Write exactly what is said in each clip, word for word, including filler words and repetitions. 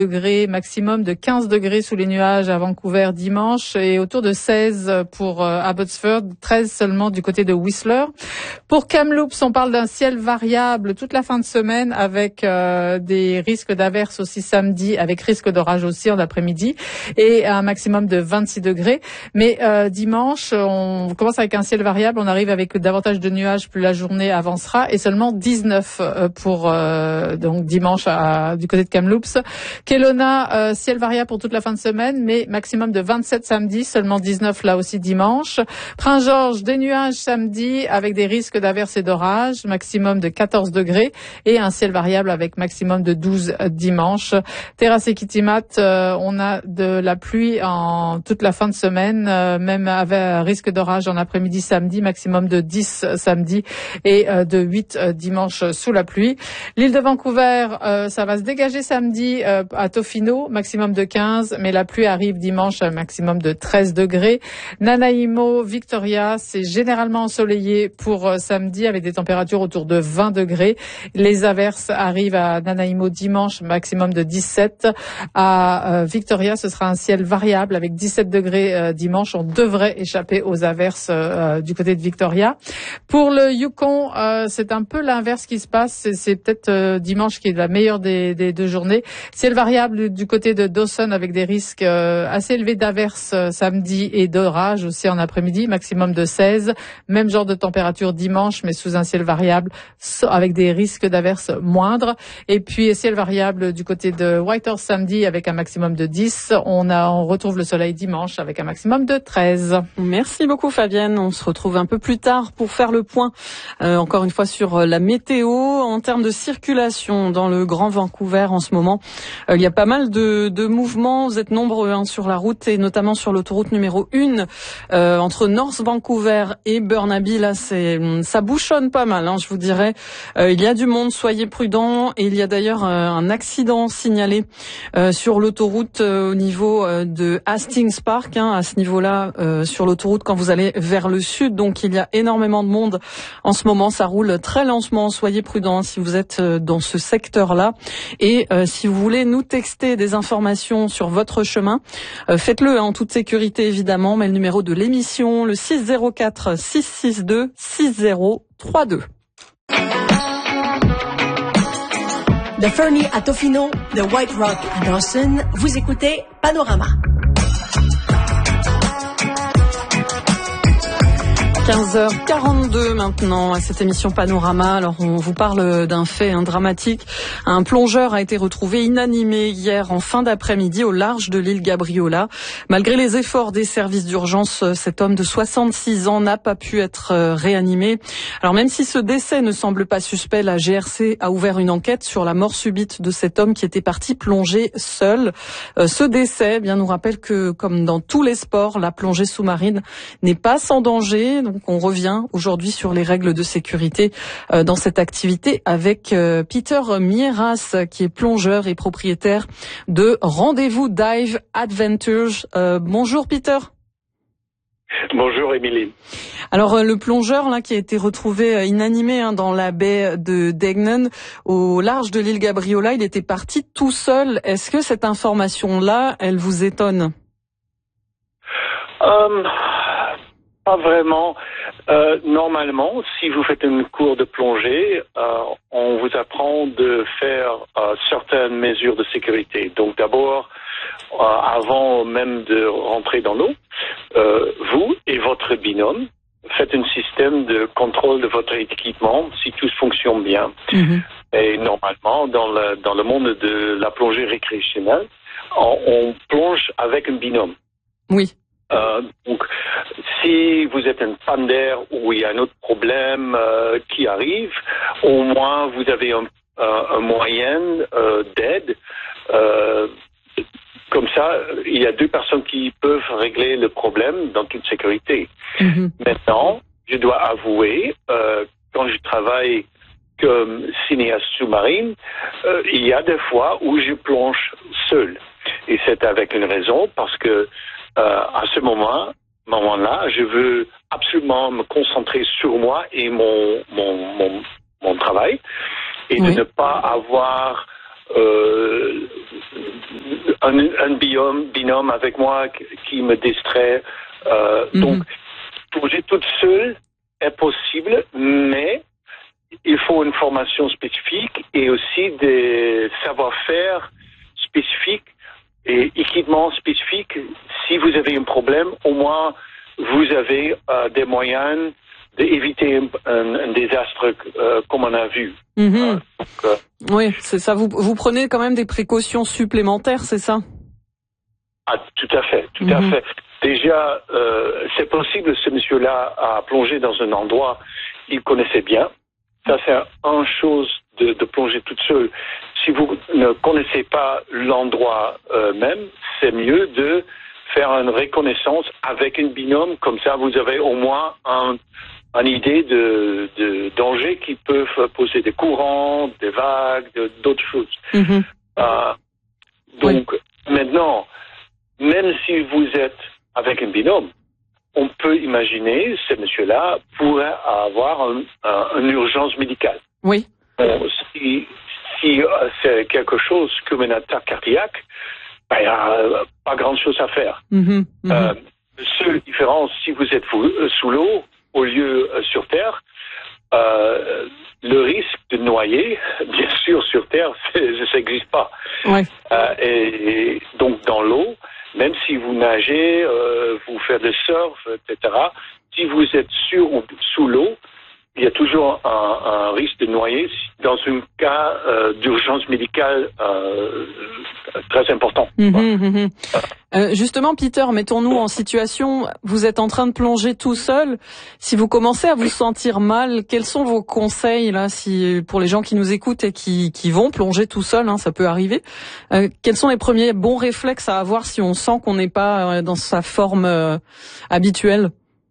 degrés, maximum de quinze degrés sous les nuages à Vancouver dimanche et autour de seize pour euh, Abbotsford, treize seulement du côté de Whistler. Pour Kamloops, on parle d'un ciel variable toute la fin de semaine avec euh, des risques d'averses aussi samedi, avec risque d'orage aussi en après-midi et un maximum de vingt-six degrés. Mais euh, dimanche, on commence avec un ciel variable, on arrive avec davantage de nuages, plus la journée avancera et seulement dix-neuf pour euh, donc dimanche à, du côté de Kamloops. Kelowna, euh, ciel variable pour toute la fin de semaine, mais maximum de vingt-sept samedi, seulement dix-neuf là aussi dimanche. Prince-Georges, des nuages samedi avec des risques d'averses et d'orages, maximum de quatorze degrés et un ciel variable avec maximum de douze dimanche. Terrasse et Kitimat, euh, on a de la pluie en toute la fin de semaine, euh, même avec un risque d'orage en après-midi samedi, maximum de dix samedi et euh, de huit euh, dimanche sous la pluie. L'île de Vancouver, euh, ça va se dégager samedi euh, à Tofino, maximum de quinze, mais la pluie arrive dimanche à maximum de treize degrés. Nanaimo, Victoria, c'est généralement ensoleillé pour euh, samedi avec des températures autour de vingt degrés. Les averses arrivent à Nanaimo dimanche, maximum de dix-sept. À euh, Victoria, ce sera un ciel variable avec dix-sept degrés euh, dimanche. On devrait échapper aux averses euh, du côté de Victoria. Pour le Yukon, euh, c'est un peu l'inverse qui se passe. C'est, c'est peut-être euh, dimanche qui est la meilleure des, des deux journées. Ciel variable du côté de Dawson avec des risques euh, assez élevés d'averses euh, samedi et d'orage aussi en après-midi, maximum de seize. Même genre de température dimanche, mais sous un ciel variable avec des risques d'averses moindres. Et puis ciel variable du côté de Whitehorse samedi avec un maximum de dix. On, a, on retrouve le soleil dimanche avec un maximum de treize. Merci beaucoup Fabienne. On se retrouve un peu plus tard pour faire le point, euh, encore une fois, sur la météo. En termes de circulation dans le Grand Vancouver en ce moment, euh, il y a pas mal de, de mouvements. Vous êtes nombreux hein, sur la route et notamment sur l'autoroute numéro un euh, entre North Vancouver et Burnaby. Là, c'est, ça bouchonne pas mal, hein, je vous dirais. Euh, il y a du monde, soyez prudents. Et il y a d'ailleurs euh, un accident signalé euh, sur l'autoroute euh, au niveau euh, de Hastings Park, hein, à ce niveau-là, euh, sur l'autoroute quand vous allez vers le sud. Donc il y a énormément de monde en ce moment. Ça roule très lentement. Soyez prudents si vous êtes euh, dans ce secteur-là. Et euh, si vous voulez nous texter des informations sur votre chemin, euh, faites-le hein, en toute sécurité évidemment. Mais le numéro de l'émission, le six zéro quatre six six deux six zéro trois deux. De Fernie à Tofino, de White Rock à Dawson, vous écoutez Panorama. quinze heures quarante-deux maintenant à cette émission Panorama. Alors on vous parle d'un fait hein, dramatique. Un plongeur a été retrouvé inanimé hier en fin d'après-midi au large de l'île Gabriola. Malgré les efforts des services d'urgence, cet homme de soixante-six ans n'a pas pu être réanimé. Alors même si ce décès ne semble pas suspect, la G R C a ouvert une enquête sur la mort subite de cet homme qui était parti plonger seul. Euh, ce décès bien nous rappelle que comme dans tous les sports, la plongée sous-marine n'est pas sans danger. Donc on revient aujourd'hui sur les règles de sécurité euh, dans cette activité avec euh, Peter Mieras qui est plongeur et propriétaire de Rendez-vous Dive Adventures. Euh, bonjour Peter. Bonjour Émilie. Alors euh, le plongeur là qui a été retrouvé euh, inanimé hein, dans la baie de Degnan au large de l'île Gabriola, il était parti tout seul. Est-ce que cette information-là, elle vous étonne? Um... Pas vraiment. Euh, normalement, si vous faites une cours de plongée, euh, on vous apprend de faire euh, certaines mesures de sécurité. Donc d'abord, euh, avant même de rentrer dans l'eau, euh, vous et votre binôme faites un système de contrôle de votre équipement si tout fonctionne bien. Mm-hmm. Et normalement, dans le, dans le monde de la plongée récréationnelle, on, on plonge avec un binôme. Oui. Euh, donc, si vous êtes un panne d'air ou il y a un autre problème euh, qui arrive, au moins vous avez un, un, un moyen euh, d'aide. Euh, comme ça, il y a deux personnes qui peuvent régler le problème dans toute sécurité. Mm-hmm. Maintenant, je dois avouer, euh, quand je travaille comme cinéaste sous-marine, euh, il y a des fois où je plonge seul. Et c'est avec une raison, parce que Euh, à ce moment, moment-là, je veux absolument me concentrer sur moi et mon mon mon, mon travail et oui. de ne pas avoir euh, un, un binôme, binôme avec moi qui me distrait. Euh, mm-hmm. Donc, plonger toute seule est possible, mais il faut une formation spécifique et aussi des savoir-faire spécifiques et équipements spécifiques. Si vous avez un problème, au moins vous avez euh, des moyens d'éviter un, un, un désastre euh, comme on a vu. Mmh. Euh, donc, euh, oui, c'est ça. Vous, vous prenez quand même des précautions supplémentaires, c'est ça? Ah, tout à fait, tout mmh. à fait. Déjà, euh, c'est possible, ce monsieur-là a plongé dans un endroit qu'il connaissait bien. Ça, c'est une chose de, de plonger toute seule. Si vous ne connaissez pas l'endroit euh, même, c'est mieux de faire une reconnaissance avec un binôme. Comme ça, vous avez au moins un, une idée de, de dangers qui peuvent poser des courants, des vagues, de, d'autres choses. Mm-hmm. Euh, donc, oui. Maintenant, même si vous êtes avec un binôme, on peut imaginer ce monsieur-là pourrait avoir un, un, une urgence médicale. Oui. Bon, si si euh, c'est quelque chose comme une attaque cardiaque, ben, il n'y a pas grand-chose à faire. Mm-hmm, mm-hmm. Euh, seule différence, si vous êtes sous l'eau au lieu euh, sur Terre, euh, le risque de noyer, bien sûr, sur Terre, ça n'existe pas. Ouais. Euh, et, et donc, dans l'eau, même si vous nagez, euh, vous faites le surf, et cetera, si vous êtes sur ou sous l'eau, il y a toujours un, un risque de noyer dans un cas euh, d'urgence médicale euh, très important. Mmh, mmh. Euh, justement, Peter, mettons-nous en situation, vous êtes en train de plonger tout seul. Si vous commencez à vous sentir mal, quels sont vos conseils là, si pour les gens qui nous écoutent et qui, qui vont plonger tout seul, hein, ça peut arriver. Euh, quels sont les premiers bons réflexes à avoir si on sent qu'on n'est pas euh, dans sa forme euh, habituelle?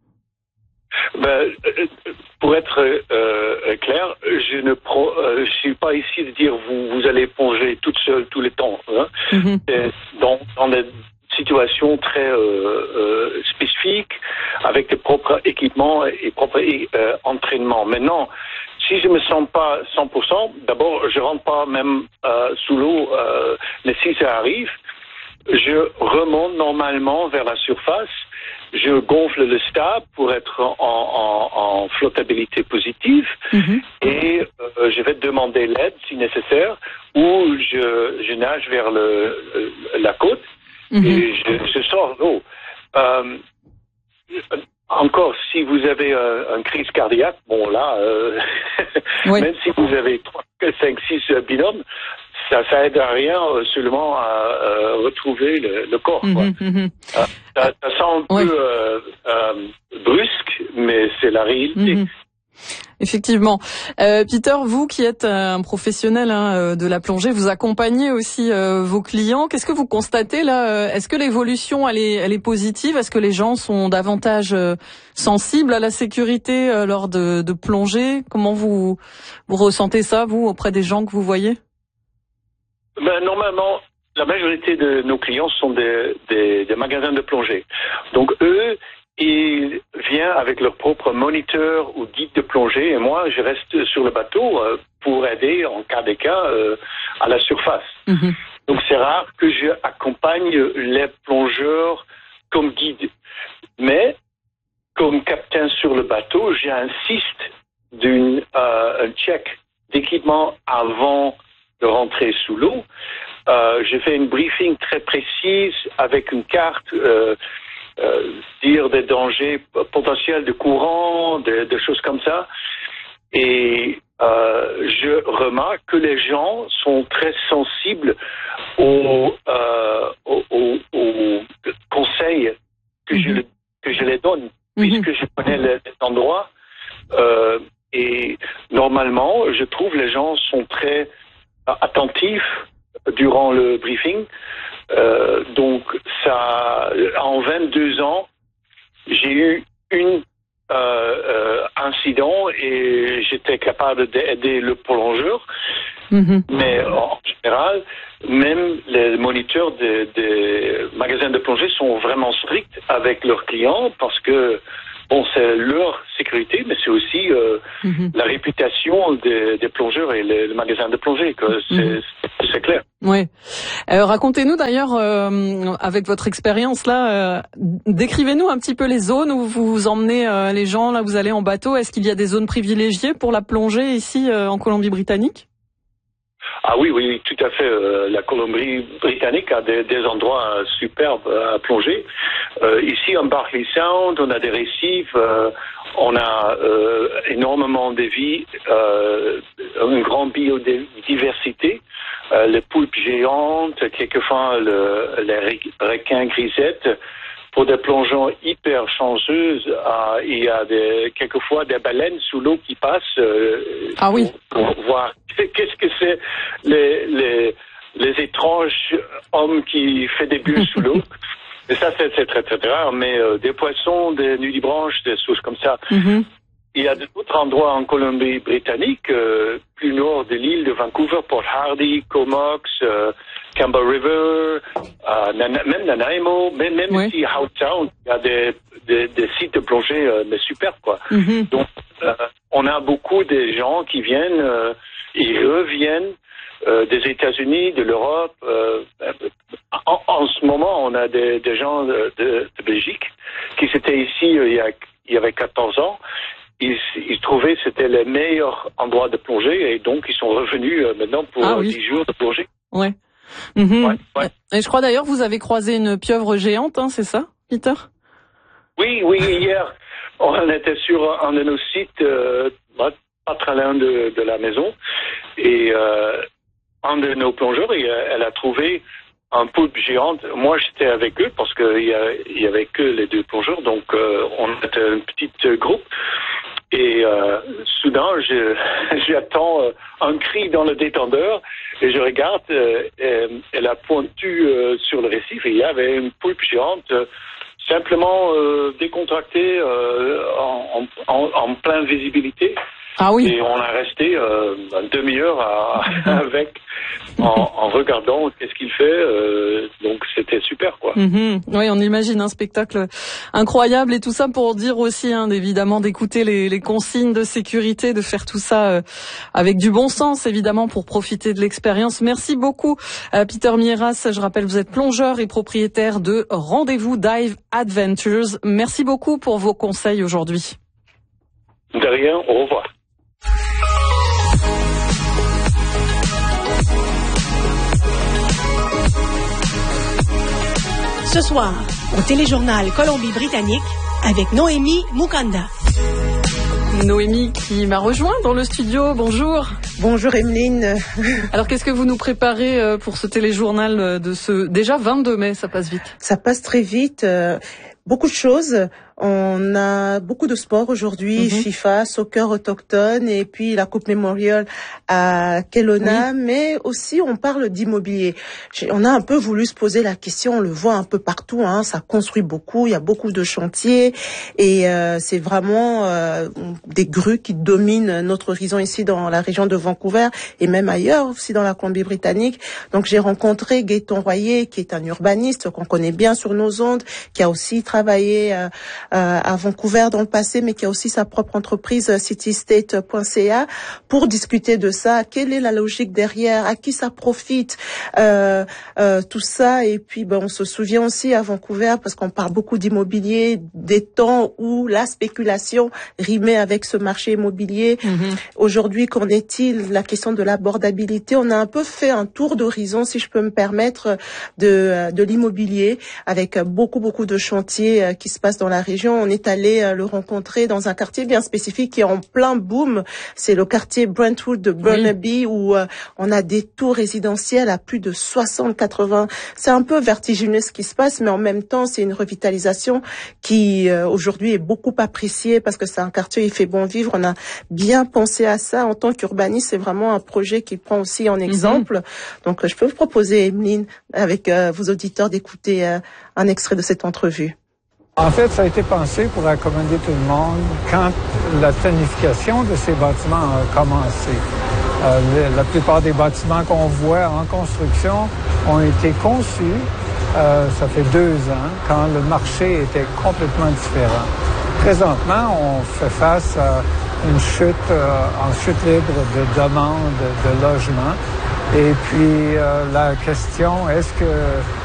Ben, pour être euh, clair, je ne pro, euh, je suis pas ici de dire vous vous allez plonger toute seule tout le temps. Hein. Mm-hmm. Dans, dans des situations très euh, euh, spécifiques, avec des propres équipements et propres euh, entraînements. Maintenant, si je me sens pas cent pour cent, d'abord je rentre pas même euh, sous l'eau, euh, mais si ça arrive, je remonte normalement vers la surface. Je gonfle le stable pour être en, en, en flottabilité positive mm-hmm. et euh, je vais demander l'aide si nécessaire ou je, je nage vers le, la côte mm-hmm. et je, je sors l'eau. Euh, encore, si vous avez un, un crise cardiaque, bon là, euh, oui. même si vous avez trois, cinq, six binômes, ça, ça aide à rien euh, seulement à euh, retrouver le, le corps. Quoi. Mmh, mmh. Euh, ça, ça sent un oui. peu euh, euh, brusque, mais c'est la réalité. Mmh. Effectivement. Euh, Peter, vous qui êtes un professionnel hein, de la plongée, vous accompagnez aussi euh, vos clients. Qu'est-ce que vous constatez là? Est-ce que l'évolution elle est, elle est positive? Est-ce que les gens sont davantage euh, sensibles à la sécurité euh, lors de, de plongée? Comment vous, vous ressentez ça, vous, auprès des gens que vous voyez? Ben, normalement, la majorité de nos clients sont des, des, des magasins de plongée. Donc, eux, ils viennent avec leur propre moniteur ou guide de plongée et moi, je reste sur le bateau euh, pour aider, en cas de cas, euh, à la surface. Mm-hmm. Donc, c'est rare que je accompagne les plongeurs comme guide. Mais, comme capitaine sur le bateau, j'insiste d'un euh, check d'équipement avant de rentrer sous l'eau. Euh, j'ai fait une briefing très précise avec une carte, euh, euh, dire des dangers potentiels de courant, des de choses comme ça. Et euh, je remarque que les gens sont très sensibles aux, euh, aux, aux, aux conseils que, mm-hmm. je, que je les donne, mm-hmm. puisque je connais les, les endroits. Euh, et normalement, je trouve les gens sont très attentif durant le briefing. Euh, donc, ça, en vingt-deux ans, j'ai eu une euh, euh, incident et j'étais capable d'aider le plongeur. Mm-hmm. Mais en général, même les moniteurs des, des magasins de plongée sont vraiment stricts avec leurs clients parce que bon, c'est leur sécurité, mais c'est aussi euh, mm-hmm. la réputation des, des plongeurs et le, le magasin de plongée, que c'est, mm-hmm. c'est, c'est clair. Ouais. Euh, racontez-nous d'ailleurs, euh, avec votre expérience là, euh, décrivez-nous un petit peu les zones où vous emmenez euh, les gens. Là, vous allez en bateau. Est-ce qu'il y a des zones privilégiées pour la plongée ici euh, en Colombie-Britannique? Ah oui, oui, oui, tout à fait. Euh, la Colombie-Britannique a des, des endroits euh, superbes à plonger. Euh, ici, en Barkley Sound, on a des récifs, euh, on a euh, énormément de vie, euh, une grande biodiversité, euh, les poulpes géantes, quelquefois le, les requins grisettes. Pour des plongeons hyper chanceuses, euh, il y a des, quelquefois des baleines sous l'eau qui passent. Euh, ah oui. Pour, pour voir qu'est-ce que c'est les, les, les étranges hommes qui font des bulles sous l'eau. Et ça, c'est, c'est très très rare. Mais euh, des poissons, des nudibranches, des choses comme ça. Mm-hmm. Il y a d'autres endroits en Colombie-Britannique, euh, plus nord de l'île de Vancouver, Port Hardy, Comox, euh, Campbell River, euh, Nana, même Nanaimo, même, même oui. ici Howe Sound, il y a des, des, des sites de plongée euh, mais super quoi. Mm-hmm. Donc euh, on a beaucoup de gens qui viennent, euh, ils reviennent euh, des États-Unis, de l'Europe. Euh, en, en ce moment, on a des, des gens de, de, de Belgique qui étaient ici euh, il y a il y avait quatorze ans. Ils, ils trouvaient que c'était le meilleur endroit de plonger et donc ils sont revenus euh, maintenant pour ah, oui. dix jours de plongée. Ouais. Mmh. Ouais, ouais. Et je crois d'ailleurs que vous avez croisé une pieuvre géante, hein, c'est ça, Peter? Oui, oui, hier, on était sur un de nos sites, euh, pas très loin de, de la maison, et euh, un de nos plongeurs, il, elle a trouvé un poulpe géante. Moi, j'étais avec eux parce qu'il y, y avait que les deux plongeurs, donc euh, on était un petit groupe. Et euh, soudain, je, j'attends euh, un cri dans le détendeur et je regarde, euh, et, elle a pointu euh, sur le récif et il y avait une poulpe géante euh, simplement euh, décontractée euh, en, en, en pleine visibilité. Ah oui. Et on a resté euh, une demi-heure à, avec, en, en regardant qu'est-ce qu'il fait. Euh, donc c'était super, quoi. Mm-hmm. Oui, on imagine un spectacle incroyable et tout ça pour dire aussi, hein, évidemment, d'écouter les, les consignes de sécurité, de faire tout ça euh, avec du bon sens, évidemment, pour profiter de l'expérience. Merci beaucoup, euh, Peter Mieras. Je rappelle, vous êtes plongeur et propriétaire de Rendez-vous Dive Adventures. Merci beaucoup pour vos conseils aujourd'hui. De rien, au revoir. Ce soir, au téléjournal Colombie-Britannique, avec Noémie Mukanda. Noémie qui m'a rejoint dans le studio, bonjour. Bonjour Emeline. Alors qu'est-ce que vous nous préparez pour ce téléjournal de ce déjà vingt-deux mai, ça passe vite. Ça passe très vite, euh, beaucoup de choses. On a beaucoup de sports aujourd'hui, mm-hmm. FIFA, soccer autochtone et puis la Coupe Memorial à Kelowna, oui. Mais aussi on parle d'immobilier. On a un peu voulu se poser la question, on le voit un peu partout, hein, ça construit beaucoup, il y a beaucoup de chantiers et euh, c'est vraiment euh, des grues qui dominent notre horizon ici dans la région de Vancouver et même ailleurs aussi dans la Colombie-Britannique. Donc j'ai rencontré Gaëtan Royer qui est un urbaniste qu'on connaît bien sur nos ondes, qui a aussi travaillé euh, à Vancouver dans le passé, mais qui a aussi sa propre entreprise citystate point c a pour discuter de ça. Quelle est la logique derrière? À qui ça profite? euh, euh, Tout ça. Et puis, ben, on se souvient aussi à Vancouver, parce qu'on parle beaucoup d'immobilier, des temps où la spéculation rimait avec ce marché immobilier. Mm-hmm. Aujourd'hui, qu'en est-il? La question de l'abordabilité. On a un peu fait un tour d'horizon, si je peux me permettre, de, de l'immobilier, avec beaucoup, beaucoup de chantiers qui se passent dans la région. On est allé le rencontrer dans un quartier bien spécifique qui est en plein boom. C'est le quartier Brentwood de Burnaby, oui. Où euh, on a des tours résidentielles à plus de soixante quatre-vingts. C'est un peu vertigineux ce qui se passe, mais en même temps, c'est une revitalisation qui euh, aujourd'hui est beaucoup appréciée parce que c'est un quartier où il fait bon vivre. On a bien pensé à ça. En tant qu'urbaniste, c'est vraiment un projet qui prend aussi en exemple. Mm-hmm. Donc, je peux vous proposer, Emeline, avec euh, vos auditeurs, d'écouter euh, un extrait de cette entrevue. En fait, ça a été pensé pour accommoder tout le monde quand la planification de ces bâtiments a commencé. Euh, le, la plupart des bâtiments qu'on voit en construction ont été conçus, euh, ça fait deux ans, quand le marché était complètement différent. présentement, on fait face à une chute, euh, en chute libre de demande de logement. Et puis, euh, la question, est-ce que